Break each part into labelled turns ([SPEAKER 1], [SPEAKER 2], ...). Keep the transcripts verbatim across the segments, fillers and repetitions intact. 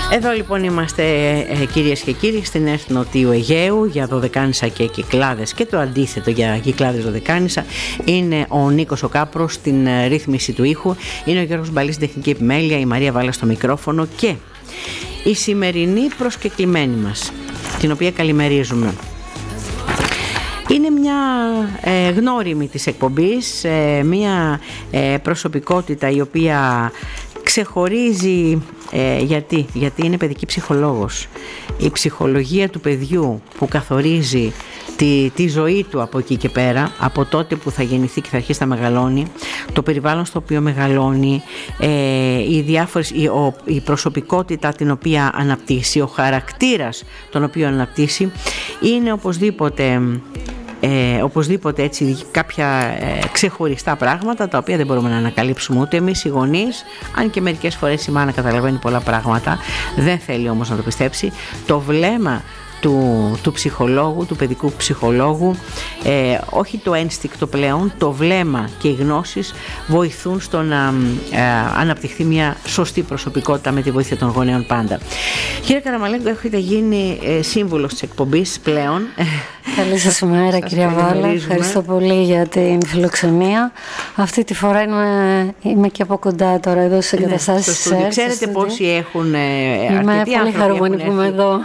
[SPEAKER 1] Εδώ λοιπόν είμαστε ε, κυρίες και κύριοι στην ΕΡΤ Νοτιού Αιγαίου για Δωδεκάνησα και Κυκλάδες, και το αντίθετο για Κυκλάδες Δωδεκάνησα είναι ο Νίκος ο Κάπρος στην ε, ρύθμιση του ήχου, είναι ο Γιώργος Μπαλής στην τεχνική επιμέλεια, η Μαρία Βάλα στο μικρόφωνο και η σημερινή προσκεκλημένη μας, την οποία καλημερίζουμε. Είναι μια ε, γνώριμη της εκπομπής, ε, μια ε, προσωπικότητα η οποία ξεχωρίζει ε, γιατί, γιατί είναι παιδική ψυχολόγος. Η ψυχολογία του παιδιού που καθορίζει τη, τη ζωή του από εκεί και πέρα, από τότε που θα γεννηθεί και θα αρχίσει να μεγαλώνει, το περιβάλλον στο οποίο μεγαλώνει, ε, οι διάφορες, η, ο, η προσωπικότητα την οποία αναπτύσσει, ο χαρακτήρας τον οποίο αναπτύσσει, είναι οπωσδήποτε Ε, οπωσδήποτε έτσι κάποια ε, ξεχωριστά πράγματα τα οποία δεν μπορούμε να ανακαλύψουμε ούτε εμείς οι γονείς, αν και μερικές φορές η μάνα καταλαβαίνει πολλά πράγματα, δεν θέλει όμως να το πιστέψει. Το βλέμμα του, του ψυχολόγου, του παιδικού ψυχολόγου, ε, όχι το ένστικτο πλέον, το βλέμμα και οι γνώσεις βοηθούν στο να ε, αναπτυχθεί μια σωστή προσωπικότητα με τη βοήθεια των γονέων πάντα. Κύριε Καραμαλέγκο, έχετε γίνει ε, σύμβουλος της εκπομπής πλέον.
[SPEAKER 2] Καλή σας ημέρα, κυρία Βάλα. Ευχαριστώ πολύ για την φιλοξενία. Αυτή τη φορά είμαι, είμαι και από κοντά τώρα εδώ στις εγκαταστάσεις της ΕΡΤ.
[SPEAKER 1] Ξέρετε πόσοι έχουν
[SPEAKER 2] είμαι
[SPEAKER 1] αρκετοί
[SPEAKER 2] πολύ χαρούμενη που είμαι εδώ.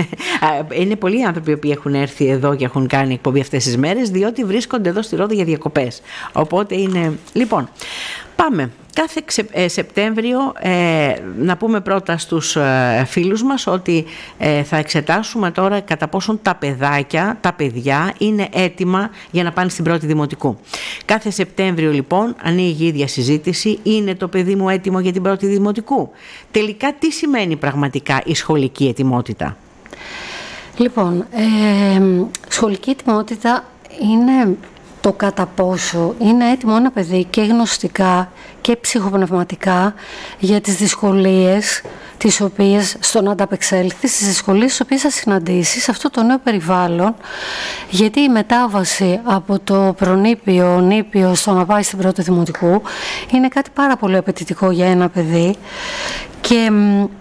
[SPEAKER 1] Είναι πολλοί άνθρωποι που έχουν έρθει εδώ και έχουν κάνει εκπομπή αυτές τις μέρες, διότι βρίσκονται εδώ στη Ρόδο για διακοπές. Οπότε είναι... Λοιπόν, πάμε. Κάθε ξε, ε, Σεπτέμβριο ε, να πούμε πρώτα στους ε, φίλους μας ότι ε, θα εξετάσουμε τώρα κατά πόσον τα παιδάκια, τα παιδιά είναι έτοιμα για να πάνε στην πρώτη δημοτικού. Κάθε Σεπτέμβριο λοιπόν ανοίγει η ίδια συζήτηση, είναι το παιδί μου έτοιμο για την πρώτη δημοτικού? Τελικά τι σημαίνει πραγματικά η σχολική ετοιμότητα?
[SPEAKER 2] Λοιπόν, ε, σχολική ετοιμότητα είναι το κατά πόσο είναι έτοιμο ένα παιδί και γνωστικά και ψυχοπνευματικά για τις δυσκολίες τις οποίες στο να ανταπεξέλθει, στις δυσκολίες τις οποίες θα συναντήσει σε αυτό το νέο περιβάλλον, γιατί η μετάβαση από το προνήπιο, νήπιο στο να πάει στην πρώτη δημοτικού είναι κάτι πάρα πολύ απαιτητικό για ένα παιδί και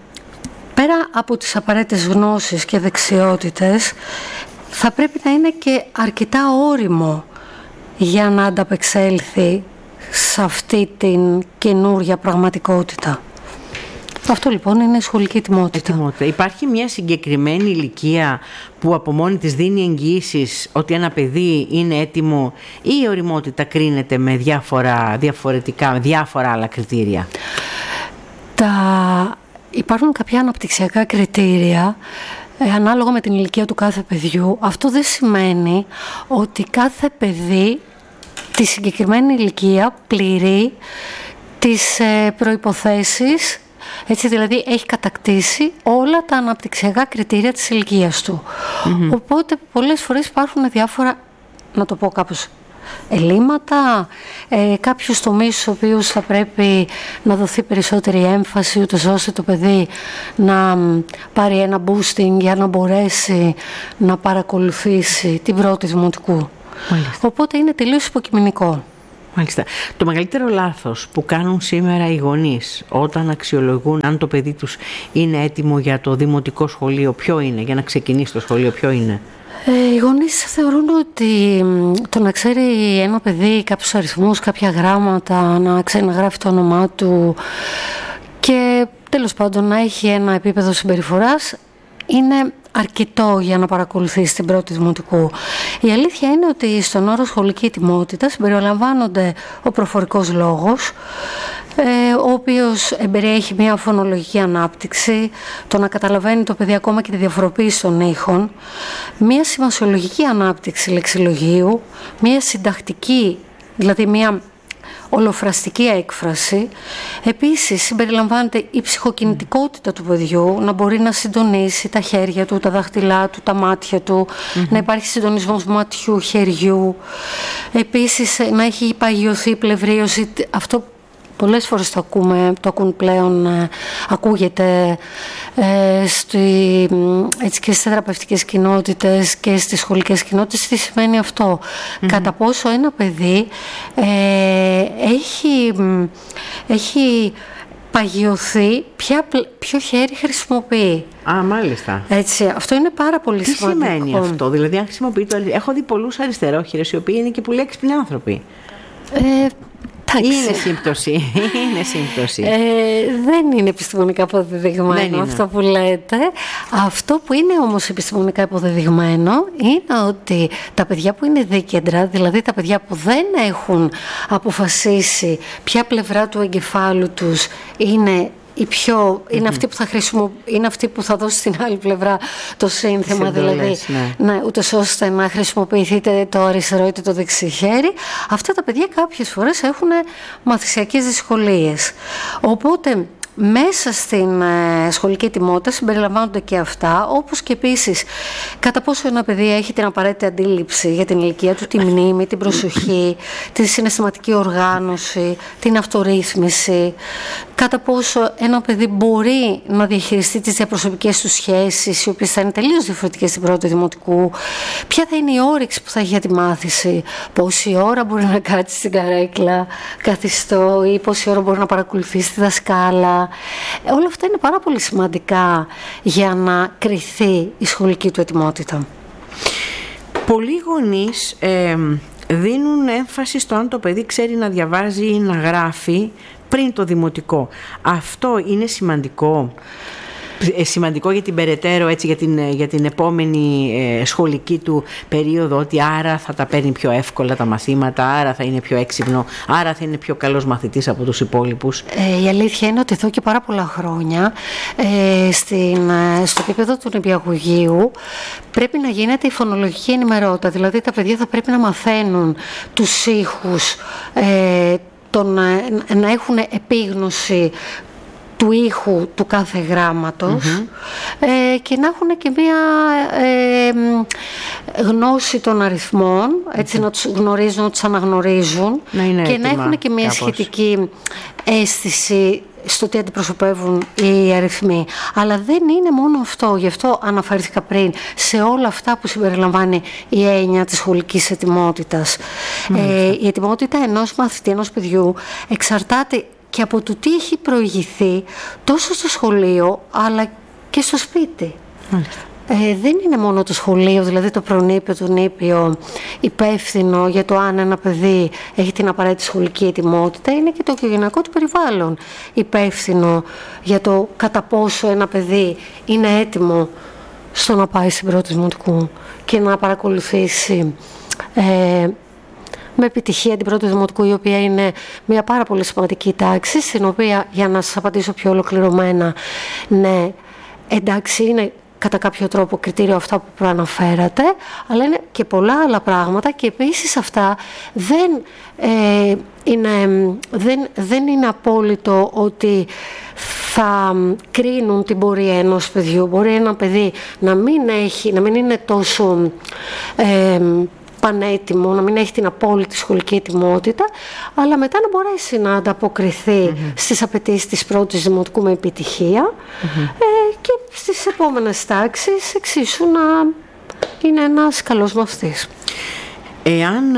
[SPEAKER 2] πέρα από τις απαραίτητες γνώσεις και δεξιότητες θα πρέπει να είναι και αρκετά όριμο για να ανταπεξέλθει σε αυτή την καινούργια πραγματικότητα. Αυτό λοιπόν είναι η σχολική ετοιμότητα.
[SPEAKER 1] ετοιμότητα. Υπάρχει μια συγκεκριμένη ηλικία που από μόνη της δίνει εγγυήσεις ότι ένα παιδί είναι έτοιμο, ή η οριμότητα κρίνεται με διάφορα, διαφορετικά, διάφορα άλλα κριτήρια?
[SPEAKER 2] Τα... Υπάρχουν κάποια αναπτυξιακά κριτήρια ε, ανάλογα με την ηλικία του κάθε παιδιού. Αυτό δεν σημαίνει ότι κάθε παιδί τη συγκεκριμένη ηλικία πληρεί τις ε, προϋποθέσεις, έτσι δηλαδή έχει κατακτήσει όλα τα αναπτυξιακά κριτήρια της ηλικίας του. Mm-hmm. Οπότε πολλές φορές υπάρχουν διάφορα, να το πω κάπως, ελλείμματα, ε, κάποιους τομείς στους οποίους θα πρέπει να δοθεί περισσότερη έμφαση ούτως ώστε το παιδί να πάρει ένα boosting για να μπορέσει να παρακολουθήσει την πρώτη δημοτικού. Μάλιστα. Οπότε είναι τελείως υποκειμενικό.
[SPEAKER 1] Μάλιστα. Το μεγαλύτερο λάθος που κάνουν σήμερα οι γονείς όταν αξιολογούν αν το παιδί τους είναι έτοιμο για το δημοτικό σχολείο, ποιο είναι, για να ξεκινήσει το σχολείο, ποιο είναι?
[SPEAKER 2] Ε, οι γονείς θεωρούν ότι το να ξέρει ένα παιδί κάποιους αριθμούς, κάποια γράμματα, να ξέρει να γράφει το όνομά του και τέλος πάντων να έχει ένα επίπεδο συμπεριφοράς είναι αρκετό για να παρακολουθήσει την πρώτη δημοτικού. Η αλήθεια είναι ότι στον όρο σχολική ετοιμότητα συμπεριλαμβάνονται ο προφορικός λόγος, ε, ο οποίος εμπεριέχει μια φωνολογική ανάπτυξη, το να καταλαβαίνει το παιδί ακόμα και τη διαφοροποίηση των ήχων, μια σημασιολογική ανάπτυξη λεξιλογίου, μια συντακτική, δηλαδή μια ολοφραστική έκφραση. Επίσης συμπεριλαμβάνεται η ψυχοκινητικότητα του παιδιού, να μπορεί να συντονίσει τα χέρια του, τα δάχτυλά του, τα μάτια του, mm-hmm. να υπάρχει συντονισμός ματιού, χεριού. Επίσης να έχει παγιωθεί πλευρίωση. Αυτό πολλές φορές το ακούμε, το ακούν πλέον, ε, ακούγεται ε, στη, έτσι και στις θεραπευτικές κοινότητες και στις σχολικές κοινότητες. Τι σημαίνει αυτό? Mm-hmm. Κατά πόσο ένα παιδί ε, έχει, έχει παγιωθεί ποια, ποιο χέρι χρησιμοποιεί.
[SPEAKER 1] Α, μάλιστα.
[SPEAKER 2] Έτσι, αυτό είναι πάρα πολύ
[SPEAKER 1] Τι
[SPEAKER 2] σημαντικό.
[SPEAKER 1] Τι σημαίνει αυτό, δηλαδή αν χρησιμοποιεί το αριστερό? Έχω δει πολλούς αριστερόχειρες οι οποίοι είναι και πολύ έξυπνοι άνθρωποι.
[SPEAKER 2] Ε,
[SPEAKER 1] Είναι σύμπτωση. είναι σύμπτωση.
[SPEAKER 2] Ε, δεν είναι επιστημονικά αποδεδειγμένο αυτό που λέτε. Αυτό που είναι όμως επιστημονικά αποδεδειγμένο είναι ότι τα παιδιά που είναι δίκεντρα, δηλαδή τα παιδιά που δεν έχουν αποφασίσει ποια πλευρά του εγκεφάλου τους είναι η πιο, mm-hmm. είναι, αυτή που θα χρησιμο, είναι αυτή που θα δώσει στην άλλη πλευρά το σύνθεμα, δηλαδή ναι. Ναι, ούτως ώστε να χρησιμοποιηθείτε το αριστερό είτε το δεξί χέρι. Αυτά τα παιδιά κάποιες φορές έχουν μαθησιακές δυσκολίες. Οπότε μέσα στην ε, σχολική ετοιμότητα συμπεριλαμβάνονται και αυτά, όπως και επίσης κατά πόσο ένα παιδί έχει την απαραίτητη αντίληψη για την ηλικία του, τη μνήμη, την προσοχή, τη συναισθηματική οργάνωση, την αυτορύθμιση, κατά πόσο ένα παιδί μπορεί να διαχειριστεί τις διαπροσωπικές του σχέσεις, οι οποίες θα είναι τελείως διαφορετικές στην πρώτη δημοτικού, ποια θα είναι η όρεξη που θα έχει για τη μάθηση, πόση ώρα μπορεί να κάτσει στην καρέκλα καθιστό ή πόση ώρα μπορεί να παρακολουθήσει τη δασκάλα. Όλα αυτά είναι πάρα πολύ σημαντικά για να κριθεί η σχολική του ετοιμότητα.
[SPEAKER 1] Πολλοί γονείς ε, δίνουν έμφαση στο αν το παιδί ξέρει να διαβάζει ή να γράφει πριν το δημοτικό. Αυτό είναι σημαντικό. Σημαντικό για την περαιτέρω, έτσι, για την, για την επόμενη ε, σχολική του περίοδο, ότι άρα θα τα παίρνει πιο εύκολα τα μαθήματα, άρα θα είναι πιο έξυπνο, άρα θα είναι πιο καλός μαθητής από τους υπόλοιπους.
[SPEAKER 2] Ε, η αλήθεια είναι ότι εδώ και πάρα πολλά χρόνια ε, στην, στο επίπεδο του νηπιαγωγείου πρέπει να γίνεται η φωνολογική ενημερότητα, δηλαδή τα παιδιά θα πρέπει να μαθαίνουν τους ήχους, ε, τον, να έχουν επίγνωση του ήχου του κάθε γράμματος, mm-hmm. ε, και να έχουν και μία ε, γνώση των αριθμών, έτσι, mm-hmm. να τους γνωρίζουν, να τους αναγνωρίζουν να και έτοιμα, να έχουν και μία κάπως σχετική αίσθηση στο τι αντιπροσωπεύουν οι αριθμοί. Αλλά δεν είναι μόνο αυτό, γι' αυτό αναφέρθηκα πριν σε όλα αυτά που συμπεριλαμβάνει η έννοια της σχολικής ετοιμότητας. Mm-hmm. Ε, η ετοιμότητα ενός μαθητή, ενός παιδιού, εξαρτάται και από το τι έχει προηγηθεί τόσο στο σχολείο αλλά και στο σπίτι. Ε, δεν είναι μόνο το σχολείο, δηλαδή το προνήπιο, το νήπιο υπεύθυνο για το αν ένα παιδί έχει την απαραίτητη σχολική ετοιμότητα, είναι και το οικογενειακό του περιβάλλον υπεύθυνο για το κατά πόσο ένα παιδί είναι έτοιμο στο να πάει στην πρώτη δημοτικού και να παρακολουθήσει ε, με επιτυχία την πρώτη δημοτικού, η οποία είναι μια πάρα πολύ σημαντική τάξη, στην οποία, για να σας απαντήσω πιο ολοκληρωμένα, ναι, εντάξει, είναι κατά κάποιο τρόπο κριτήριο αυτά που προαναφέρατε, αλλά είναι και πολλά άλλα πράγματα και επίσης αυτά δεν, ε, είναι, δεν, δεν είναι απόλυτο ότι θα κρίνουν την πορεία ενός παιδιού. Μπορεί ένα παιδί να μην, έχει, να μην είναι τόσο ε, πανέτοιμο, να μην έχει την απόλυτη σχολική ετοιμότητα, αλλά μετά να μπορέσει να ανταποκριθεί mm-hmm. στις απαιτήσεις της πρώτης δημοτικού με επιτυχία mm-hmm. ε, και στις επόμενες τάξεις εξίσου να είναι ένας καλός μαθητής.
[SPEAKER 1] Εάν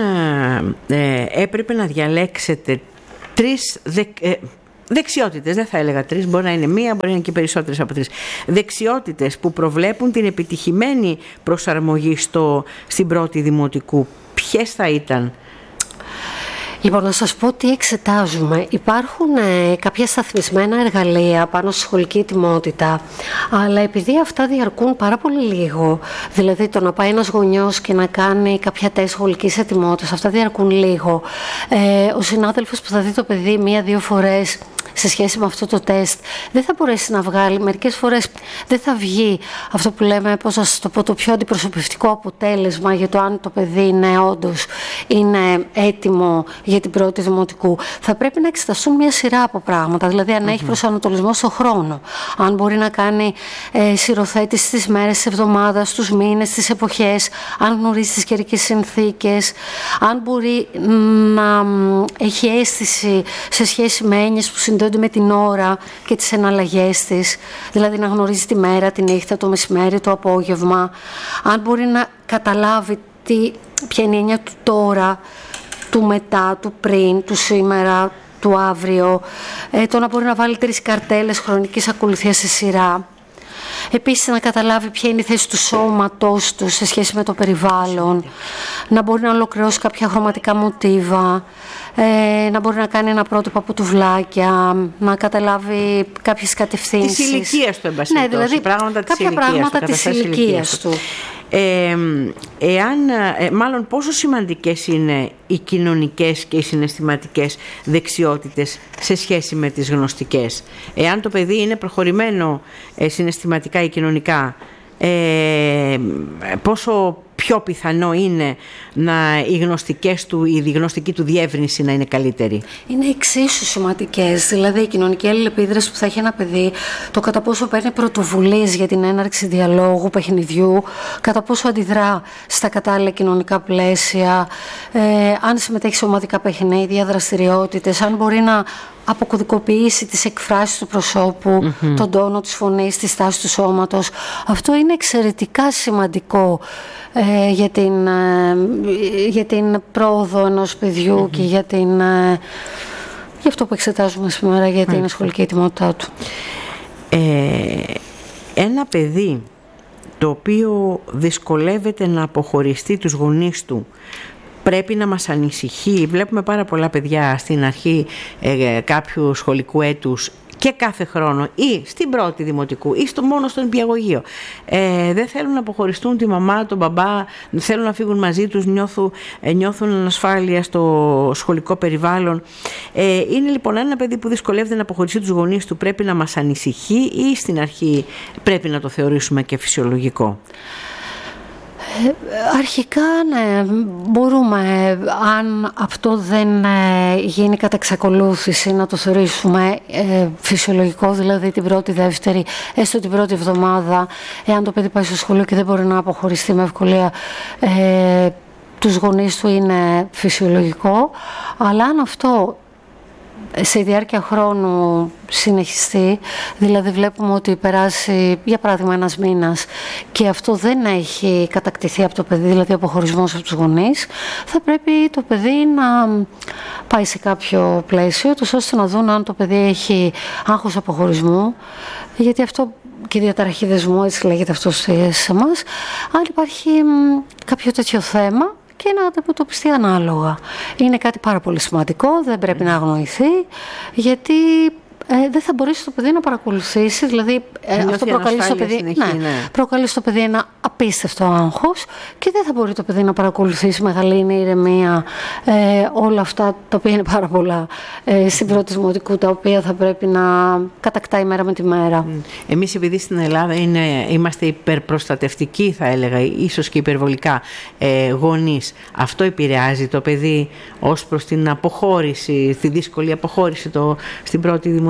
[SPEAKER 1] ε, έπρεπε να διαλέξετε τρεις δε, ε, δεξιότητες, δεν θα έλεγα τρεις, μπορεί να είναι μία, μπορεί να είναι και περισσότερες από τρεις, δεξιότητες που προβλέπουν την επιτυχημένη προσαρμογή στο, στην πρώτη δημοτικού, ποιες θα ήταν?
[SPEAKER 2] Λοιπόν, να σας πω τι εξετάζουμε. Υπάρχουν ε, κάποια σταθμισμένα εργαλεία πάνω στη σχολική ετοιμότητα, αλλά επειδή αυτά διαρκούν πάρα πολύ λίγο, δηλαδή το να πάει ένας γονιός και να κάνει κάποια τεστ σχολικής ετοιμότητας, αυτά διαρκούν λίγο. Ε, ο συνάδελφος που θα δει το παιδί μία-δύο φορές σε σχέση με αυτό το τεστ δεν θα μπορέσει να βγάλει, μερικές φορές δεν θα βγει αυτό που λέμε, πώς να σας το πω, το πιο αντιπροσωπευτικό αποτέλεσμα για το αν το παιδί είναι όντως είναι έτοιμο για την πρώτη δημοτικού. Θα πρέπει να εξεταστούν μια σειρά από πράγματα, δηλαδή αν mm-hmm. έχει προσανατολισμό στον χρόνο, αν μπορεί να κάνει ε, σειροθέτηση στις μέρες της εβδομάδας, στους μήνες, στις εποχές, αν γνωρίζει τις καιρικές συνθήκες, αν μπορεί να έχει αίσθηση σε σχέση με έννοιες που συνδέονται με την ώρα και τις εναλλαγές της, δηλαδή να γνωρίζει τη μέρα, τη νύχτα, το μεσημέρι, το απόγευμα, αν μπορεί να καταλάβει τι, ποια είναι η έννοια του τώρα, του μετά, του πριν, του σήμερα, του αύριο, ε, το να μπορεί να βάλει τρεις καρτέλες χρονικής ακολουθίας σε σειρά. Επίσης να καταλάβει ποια είναι η θέση του σώματός του σε σχέση με το περιβάλλον, να μπορεί να ολοκληρώσει κάποια χρωματικά μοτίβα, ε, να μπορεί να κάνει ένα πρότυπο από τουβλάκια, να καταλάβει κάποιες κατευθύνσεις.
[SPEAKER 1] Της ηλικίας του, εν πάση περιπτώσει,
[SPEAKER 2] ναι, δηλαδή
[SPEAKER 1] πράγματα
[SPEAKER 2] κάποια
[SPEAKER 1] της
[SPEAKER 2] πράγματα
[SPEAKER 1] ηλικίας
[SPEAKER 2] της ηλικίας του.
[SPEAKER 1] Ε, εάν, ε, μάλλον πόσο σημαντικές είναι οι κοινωνικές και οι συναισθηματικές δεξιότητες σε σχέση με τις γνωστικές? Εάν το παιδί είναι προχωρημένο ε, συναισθηματικά ή κοινωνικά, ε, πόσο πιο πιθανό είναι να οι γνωστικές του, η γνωστική του διεύρυνση να είναι καλύτερη?
[SPEAKER 2] Είναι εξίσου σημαντικές. Δηλαδή η κοινωνική αλληλεπίδραση που θα έχει ένα παιδί, το κατά πόσο παίρνει πρωτοβουλίες για την έναρξη διαλόγου, παιχνιδιού, κατά πόσο αντιδρά στα κατάλληλα κοινωνικά πλαίσια, ε, αν συμμετέχει σε ομαδικά παιχνίδια, δραστηριότητες, αν μπορεί να αποκωδικοποιήσει τις εκφράσεις του προσώπου, mm-hmm. τον τόνο της φωνής, τη στάση του σώματος. Αυτό είναι εξαιρετικά σημαντικό ε, για, την, ε, για την πρόοδο ενός παιδιού mm-hmm. και για, την, ε, για αυτό που εξετάζουμε σήμερα, για την mm-hmm. σχολική ετοιμότητά του.
[SPEAKER 1] Ε, ένα παιδί το οποίο δυσκολεύεται να αποχωριστεί τους γονείς του πρέπει να μας ανησυχεί? Βλέπουμε πάρα πολλά παιδιά στην αρχή ε, κάποιου σχολικού έτους και κάθε χρόνο ή στην πρώτη δημοτικού ή στο, μόνο στον νηπιαγωγείο. Ε, δεν θέλουν να αποχωριστούν τη μαμά, τον μπαμπά, θέλουν να φύγουν μαζί τους, νιώθουν, ε, νιώθουν ανασφάλεια στο σχολικό περιβάλλον. Ε, είναι λοιπόν ένα παιδί που δυσκολεύεται να αποχωριστεί τους γονείς του, πρέπει να μας ανησυχεί ή στην αρχή πρέπει να το θεωρήσουμε και φυσιολογικό?
[SPEAKER 2] Ε, αρχικά ναι, μπορούμε, αν αυτό δεν ε, γίνει κατά εξακολούθηση, να το θεωρήσουμε ε, φυσιολογικό, δηλαδή την πρώτη, δεύτερη, έστω την πρώτη εβδομάδα, εάν το παιδί πάει στο σχολείο και δεν μπορεί να αποχωριστεί με ευκολία ε, τους γονείς του, είναι φυσιολογικό. Αλλά αν αυτό σε διάρκεια χρόνου συνεχιστεί, δηλαδή βλέπουμε ότι περάσει για παράδειγμα ένας μήνας και αυτό δεν έχει κατακτηθεί από το παιδί, δηλαδή αποχωρισμός από τους γονείς, θα πρέπει το παιδί να πάει σε κάποιο πλαίσιο τους, ώστε να δουν αν το παιδί έχει άγχος αποχωρισμού, γιατί αυτό και διαταραχή δεσμού, έτσι λέγεται αυτό σε εμάς, αν υπάρχει κάποιο τέτοιο θέμα, και να αντιμετωπιστεί ανάλογα. Είναι κάτι πάρα πολύ σημαντικό, δεν πρέπει να αγνοηθεί, γιατί ε, δεν θα μπορέσει το παιδί να παρακολουθήσει, δηλαδή ε, αυτό προκαλεί στο, παιδί, συνεχή, ναι, ναι. προκαλεί στο παιδί ένα απίστευτο άγχος και δεν θα μπορεί το παιδί να παρακολουθήσει με γαλήνη, ηρεμία, ε, όλα αυτά τα οποία είναι πάρα πολλά ε, στην πρώτη δημοτικού, τα οποία θα πρέπει να κατακτάει μέρα με τη μέρα.
[SPEAKER 1] Εμείς επειδή στην Ελλάδα είναι, είμαστε υπερπροστατευτικοί, θα έλεγα, ίσως και υπερβολικά ε, γονείς, αυτό επηρεάζει το παιδί ως προς την αποχώρηση, τη δύσκολη αποχώρηση το, στην πρώτη δημοτικού?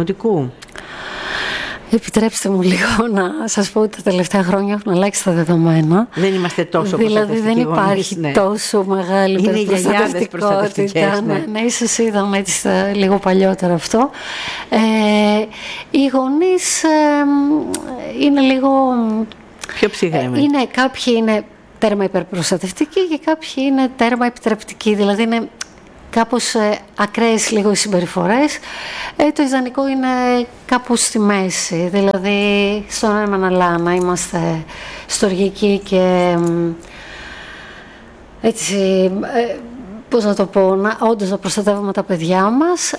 [SPEAKER 2] Επιτρέψτε μου λίγο να σας πω ότι τα τελευταία χρόνια έχουν αλλάξει τα δεδομένα.
[SPEAKER 1] Δεν είμαστε τόσο
[SPEAKER 2] δηλαδή δεν υπάρχει
[SPEAKER 1] ναι.
[SPEAKER 2] τόσο μεγάλη προστατευτικότητα. Ναι. Ναι, ναι, ίσως είδαμε έτσι λίγο παλιότερα αυτό. Ε, οι γονείς ε, είναι λίγο...
[SPEAKER 1] πιο ψύχρεμοι.
[SPEAKER 2] Είναι, κάποιοι είναι τέρμα υπερπροστατευτικοί και κάποιοι είναι τέρμα επιτρεπτικοί. Δηλαδή είναι κάπως ε, ακραίες λίγο οι συμπεριφορές. Ε, το ιδανικό είναι κάπου στη μέση, δηλαδή στον ένα αλλά να είμαστε στοργικοί και έτσι, ε, πώς να το πω, να, όντως να προστατεύουμε τα παιδιά μας,